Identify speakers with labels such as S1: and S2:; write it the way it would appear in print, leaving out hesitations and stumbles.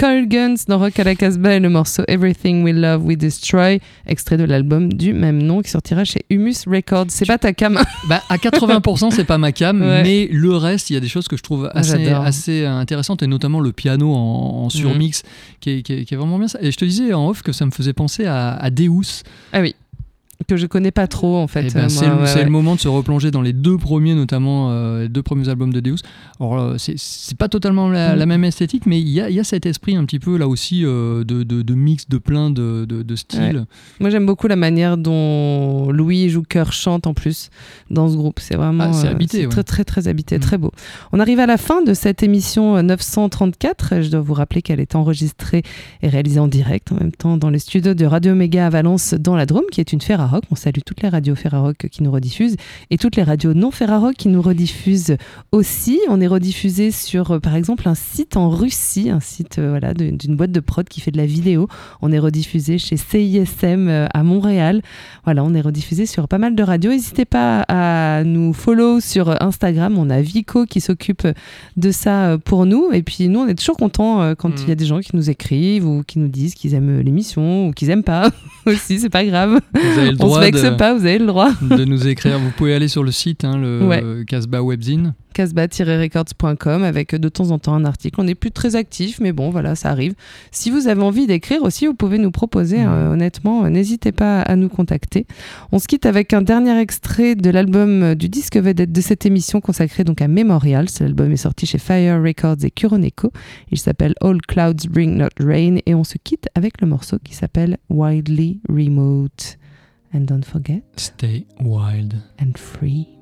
S1: Coil Guns dans Rock à la Casbah et le morceau Everything We Love We Destroy, extrait de l'album du même nom qui sortira chez Humus Records. C'est pas ta cam.
S2: À 80% c'est pas ma cam,
S1: ouais.
S2: Mais le reste, il y a des choses que je trouve assez intéressantes, et notamment le piano en surmix qui est vraiment bien ça. Et je te disais en off que ça me faisait penser à Deus.
S1: Ah oui. Que je connais pas trop en fait.
S2: C'est le moment de se replonger dans les deux premiers, notamment les deux premiers albums de Deus. Alors c'est pas totalement la même esthétique, mais il y a cet esprit un petit peu là aussi de mix de plein de styles.
S1: Ouais. Moi j'aime beaucoup la manière dont Louis Jouker chante en plus dans ce groupe. C'est vraiment
S2: c'est habité,
S1: très très très habité, très beau. On arrive à la fin de cette émission 934. Je dois vous rappeler qu'elle est enregistrée et réalisée en direct en même temps dans les studios de Radio Méga à Valence dans la Drôme, qui est une Ferrarock. On salue toutes les radios Ferrarock qui nous rediffusent et toutes les radios non Ferrarock qui nous rediffusent aussi. On est rediffusé sur, par exemple, un site en Russie, un site d'une boîte de prod qui fait de la vidéo. On est rediffusé chez CISM à Montréal. Voilà, on est rediffusé sur pas mal de radios. N'hésitez pas à nous follow sur Instagram. On a Vico qui s'occupe de ça pour nous. Et puis nous, on est toujours contents quand il y a des gens qui nous écrivent ou qui nous disent qu'ils aiment l'émission ou qu'ils aiment pas aussi. C'est pas grave.
S2: Vous avez le droit
S1: on se vexe pas, vous avez le droit
S2: de nous écrire. Vous pouvez aller sur le site, le Casbah Webzine.
S1: casbah-records.com avec de temps en temps un article. On n'est plus très actifs, mais bon, voilà, ça arrive. Si vous avez envie d'écrire aussi, vous pouvez nous proposer. Honnêtement, n'hésitez pas à nous contacter. On se quitte avec un dernier extrait de l'album du disque vedette de cette émission consacrée donc à Memorial. L'album est sorti chez Fire Records et Kuroneko. Il s'appelle All Clouds Bring Not Rain et on se quitte avec le morceau qui s'appelle Wildly Remote. And don't forget,
S2: stay wild
S1: and free.